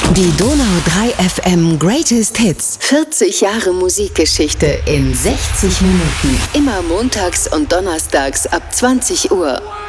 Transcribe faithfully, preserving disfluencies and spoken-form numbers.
Die Donau drei F M Greatest Hits. vierzig Jahre Musikgeschichte in sechzig Minuten. Immer montags und donnerstags ab zwanzig Uhr.